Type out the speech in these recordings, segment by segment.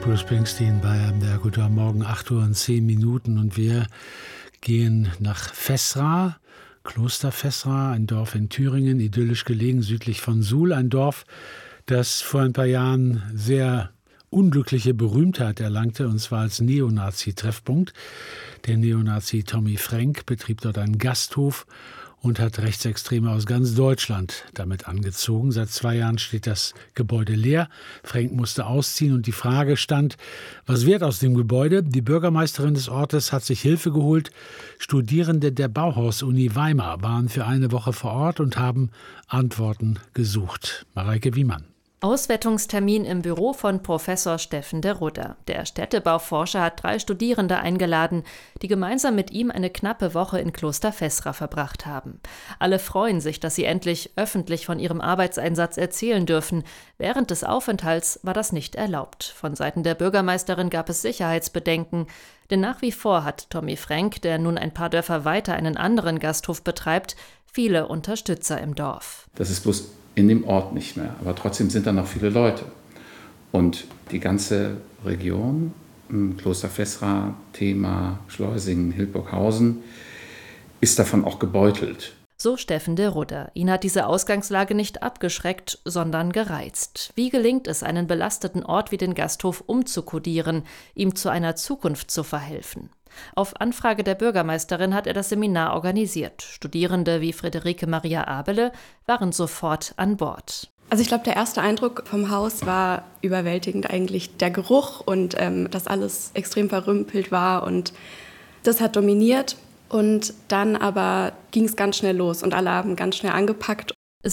Bruce Springsteen bei der Guten am Morgen, 8:10 und wir gehen nach Fessra, Kloster Fessra, ein Dorf in Thüringen, idyllisch gelegen südlich von Suhl, ein Dorf, das vor ein paar Jahren sehr unglückliche Berühmtheit erlangte, und zwar als Neonazi-Treffpunkt. Der Neonazi Tommy Frank betrieb dort einen Gasthof und hat Rechtsextreme aus ganz Deutschland damit angezogen. Seit 2 Jahren steht das Gebäude leer. Frank musste ausziehen und die Frage stand, was wird aus dem Gebäude? Die Bürgermeisterin des Ortes hat sich Hilfe geholt. Studierende der Bauhaus-Uni Weimar waren für eine Woche vor Ort und haben Antworten gesucht. Mareike Wiemann. Auswertungstermin im Büro von Professor Steffen de Rudder. Der Städtebauforscher hat 3 Studierende eingeladen, die gemeinsam mit ihm eine knappe Woche in Kloster Fessra verbracht haben. Alle freuen sich, dass sie endlich öffentlich von ihrem Arbeitseinsatz erzählen dürfen. Während des Aufenthalts war das nicht erlaubt. Von Seiten der Bürgermeisterin gab es Sicherheitsbedenken. Denn nach wie vor hat Tommy Frank, der nun ein paar Dörfer weiter einen anderen Gasthof betreibt, viele Unterstützer im Dorf. Das ist bloß in dem Ort nicht mehr, aber trotzdem sind da noch viele Leute. Und die ganze Region, Kloster Fessra, Thema, Schleusingen, Hildburghausen, ist davon auch gebeutelt. So Steffen de Rudder. Ihn hat diese Ausgangslage nicht abgeschreckt, sondern gereizt. Wie gelingt es, einen belasteten Ort wie den Gasthof umzukodieren, ihm zu einer Zukunft zu verhelfen? Auf Anfrage der Bürgermeisterin hat er das Seminar organisiert. Studierende wie Friederike Maria Abele waren sofort an Bord. Also ich glaube, der erste Eindruck vom Haus war überwältigend eigentlich. Der Geruch und dass alles extrem verrümpelt war und das hat dominiert. Und dann aber ging es ganz schnell los und alle haben ganz schnell angepackt.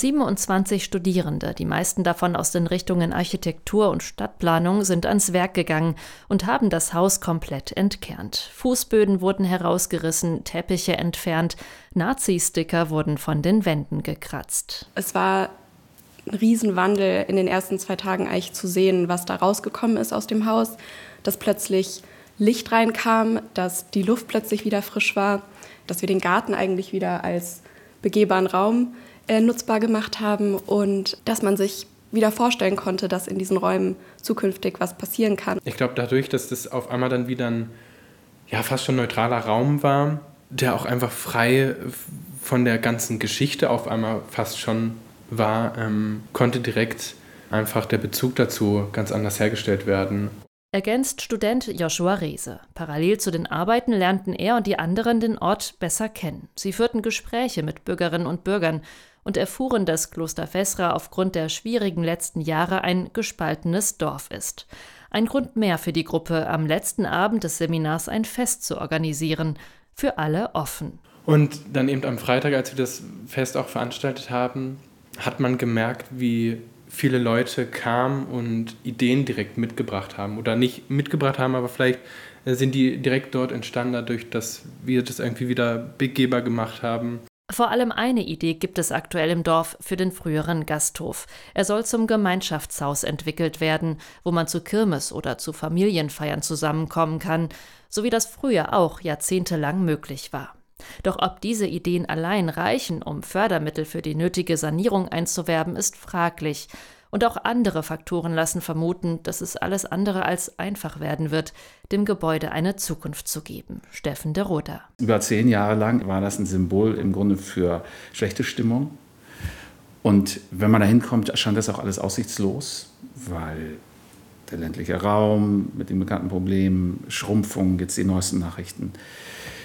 27 Studierende, die meisten davon aus den Richtungen Architektur und Stadtplanung, sind ans Werk gegangen und haben das Haus komplett entkernt. Fußböden wurden herausgerissen, Teppiche entfernt, Nazi-Sticker wurden von den Wänden gekratzt. Es war ein Riesenwandel in den ersten 2 Tagen eigentlich zu sehen, was da rausgekommen ist aus dem Haus, dass plötzlich Licht reinkam, dass die Luft plötzlich wieder frisch war, dass wir den Garten eigentlich wieder als begehbaren Raum nutzbar gemacht haben und dass man sich wieder vorstellen konnte, dass in diesen Räumen zukünftig was passieren kann. Ich glaube, dadurch, dass das auf einmal dann wieder ein fast schon neutraler Raum war, der auch einfach frei von der ganzen Geschichte auf einmal fast schon war, konnte direkt einfach der Bezug dazu ganz anders hergestellt werden. Ergänzt Student Joshua Reese. Parallel zu den Arbeiten lernten er und die anderen den Ort besser kennen. Sie führten Gespräche mit Bürgerinnen und Bürgern und erfuhren, dass Kloster Fessra aufgrund der schwierigen letzten Jahre ein gespaltenes Dorf ist. Ein Grund mehr für die Gruppe, am letzten Abend des Seminars ein Fest zu organisieren. Für alle offen. Und dann eben am Freitag, als wir das Fest auch veranstaltet haben, hat man gemerkt, wie viele Leute kamen und Ideen direkt mitgebracht haben. Oder nicht mitgebracht haben, aber vielleicht sind die direkt dort entstanden, dadurch, dass wir das irgendwie wieder begehbar gemacht haben. Vor allem eine Idee gibt es aktuell im Dorf für den früheren Gasthof. Er soll zum Gemeinschaftshaus entwickelt werden, wo man zu Kirmes oder zu Familienfeiern zusammenkommen kann, so wie das früher auch jahrzehntelang möglich war. Doch ob diese Ideen allein reichen, um Fördermittel für die nötige Sanierung einzuwerben, ist fraglich. Und auch andere Faktoren lassen vermuten, dass es alles andere als einfach werden wird, dem Gebäude eine Zukunft zu geben. Steffen de Rudder. Über 10 Jahre lang war das ein Symbol im Grunde für schlechte Stimmung. Und wenn man da hinkommt, erscheint das auch alles aussichtslos, weil der ländliche Raum mit den bekannten Problemen, Schrumpfung, jetzt die neuesten Nachrichten,